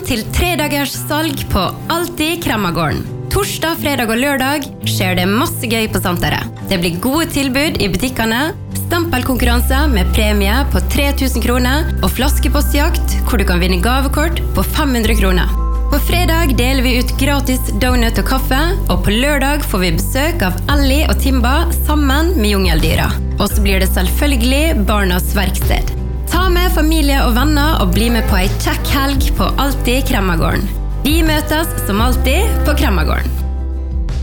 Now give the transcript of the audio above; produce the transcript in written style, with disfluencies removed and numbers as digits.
til 3 dagers salg på Alltid Kremmagården. Torsdag, fredag og lørdag skjer det masse gøy på senteret. Det blir gode tilbud i butikkene, stempelkonkurranse med premie på 3000 kroner og flaskepostjakt hvor du kan vinne gavekort på 500 kroner. På fredag deler vi ut gratis donut og kaffe, og på lørdag får vi besøk av Ellie og Timba sammen med jungeldyra. Og så blir det selvfølgelig Barnas verksted. Ta med familie og venner og bli med på en kjekk helg på Alltid Kremmagården. Vi møtes som alltid på Kremmagården.